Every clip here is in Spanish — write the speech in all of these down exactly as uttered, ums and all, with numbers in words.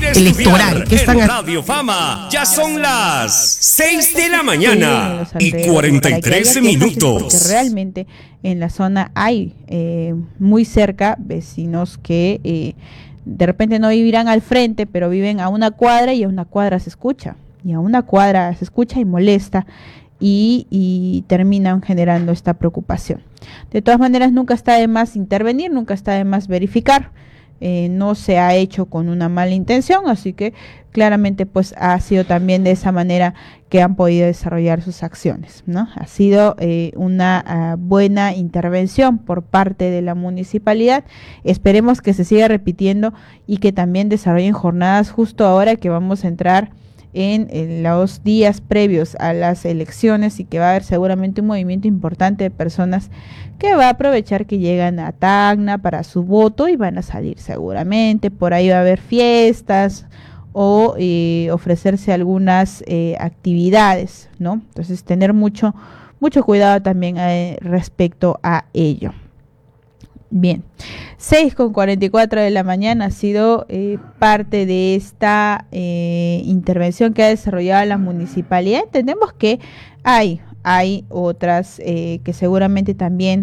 electoral. ¿Qué están en Radio Fama ya son las seis de la mañana y cuarenta y tres minutos. Porque realmente en la zona hay eh, muy cerca vecinos que eh, de repente no vivirán al frente, pero viven a una cuadra y a una cuadra se escucha. Y a una cuadra se escucha y molesta. Y, y terminan generando esta preocupación. De todas maneras, nunca está de más intervenir, nunca está de más verificar. Eh, no se ha hecho con una mala intención, así que claramente pues ha sido también de esa manera que han podido desarrollar sus acciones, ¿no? Ha sido eh, una uh, buena intervención por parte de la municipalidad. Esperemos que se siga repitiendo y que también desarrollen jornadas justo ahora que vamos a entrar En, en los días previos a las elecciones y que va a haber seguramente un movimiento importante de personas que va a aprovechar que llegan a Tacna para su voto y van a salir seguramente. Por ahí va a haber fiestas o eh, ofrecerse algunas eh, actividades, ¿no? Entonces tener mucho, mucho cuidado también eh, respecto a ello. Bien, seis con cuarenta y cuatro de la mañana ha sido eh, parte de esta eh, intervención que ha desarrollado la municipalidad. Entendemos que hay, hay otras eh, que seguramente también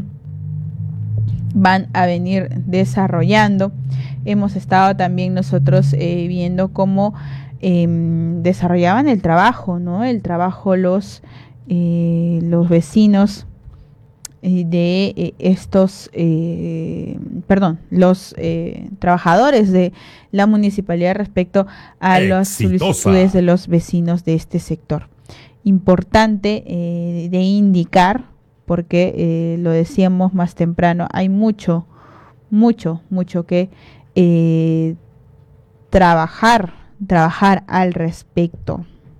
van a venir desarrollando. Hemos estado también nosotros eh, viendo cómo eh, desarrollaban el trabajo, ¿no? El trabajo los, eh, los vecinos de eh, estos, eh, perdón, los eh, trabajadores de la municipalidad respecto a Exitosa. Las solicitudes de los vecinos de este sector. Importante eh, de indicar, porque eh, lo decíamos más temprano, hay mucho, mucho, mucho que eh, trabajar, trabajar al respecto,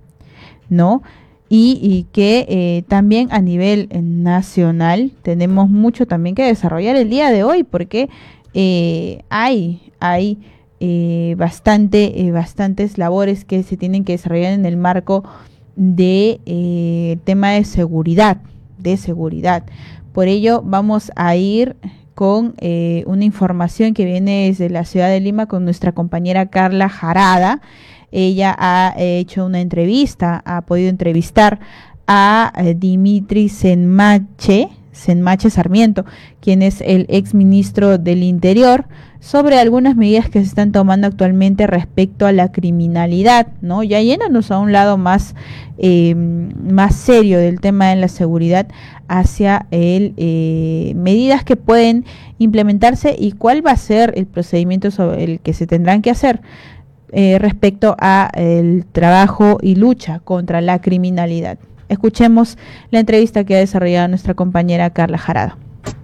¿no? Y, y que eh, también a nivel nacional tenemos mucho también que desarrollar el día de hoy, porque eh, hay, hay eh, bastante, eh, bastantes labores que se tienen que desarrollar en el marco de eh, tema de seguridad, de seguridad. Por ello vamos a ir con eh, una información que viene desde la ciudad de Lima con nuestra compañera Carla Jarada. Ella ha hecho una entrevista, ha podido entrevistar a eh, Dimitri Senmache, Senmache Sarmiento, quien es el ex ministro del Interior, sobre algunas medidas que se están tomando actualmente respecto a la criminalidad, ¿no? Ya yéndonos a un lado más, eh, más serio del tema de la seguridad, hacia el eh, medidas que pueden implementarse y cuál va a ser el procedimiento sobre el que se tendrán que hacer. Eh, respecto a el trabajo y lucha contra la criminalidad. Escuchemos la entrevista que ha desarrollado nuestra compañera Carla Jarada.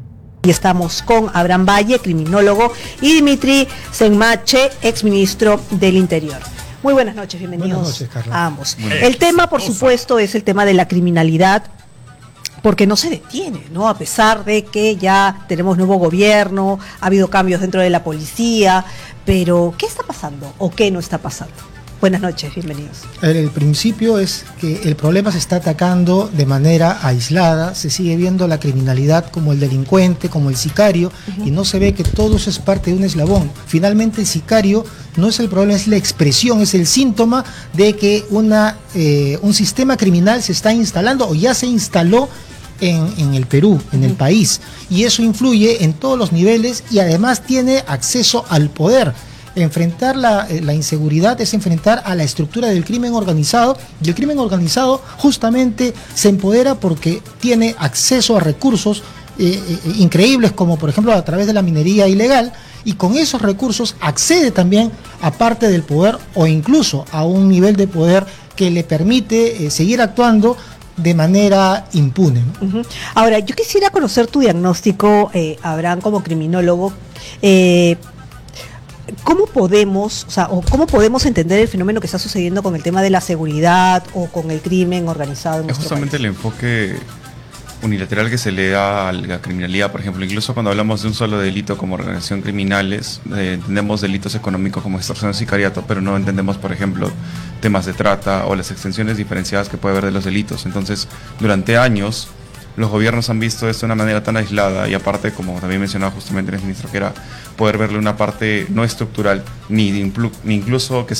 Y estamos con Abraham Valle, criminólogo, y Dimitri Senmache, exministro del Interior. Muy buenas noches, bienvenidos buenas noches, Carla. A ambos. El tema, por supuesto, es el tema de la criminalidad, porque no se detiene, ¿no? A pesar de que ya tenemos nuevo gobierno, ha habido cambios dentro de la policía, pero ¿qué está pasando o qué no está pasando? Buenas noches, bienvenidos. El, el principio es que el problema se está atacando de manera aislada, se sigue viendo la criminalidad como el delincuente, como el sicario, uh-huh. y no se ve que todo eso es parte de un eslabón. Finalmente el sicario no es el problema, es la expresión, es el síntoma de que una, eh, un sistema criminal se está instalando o ya se instaló En, en el Perú, en uh-huh. el país, y eso influye en todos los niveles y además tiene acceso al poder. Enfrentar la, la inseguridad es enfrentar a la estructura del crimen organizado, y el crimen organizado justamente se empodera porque tiene acceso a recursos eh, eh, increíbles, como por ejemplo a través de la minería ilegal, y con esos recursos accede también a parte del poder o incluso a un nivel de poder que le permite eh, seguir actuando de manera impune, ¿no? Uh-huh. Ahora, yo quisiera conocer tu diagnóstico, eh, Abraham, como criminólogo. Eh, ¿Cómo podemos, o sea, o cómo podemos entender el fenómeno que está sucediendo con el tema de la seguridad o con el crimen organizado en es nuestro justamente país? El enfoque unilateral que se le da a la criminalidad, por ejemplo, incluso cuando hablamos de un solo delito como organización criminales, eh, entendemos delitos económicos como extorsión o sicariato, pero no entendemos, por ejemplo, temas de trata o las extensiones diferenciadas que puede haber de los delitos. Entonces, durante años, los gobiernos han visto esto de una manera tan aislada y aparte, como también mencionaba justamente el ministro, que era poder verle una parte no estructural, ni, de implu- ni incluso que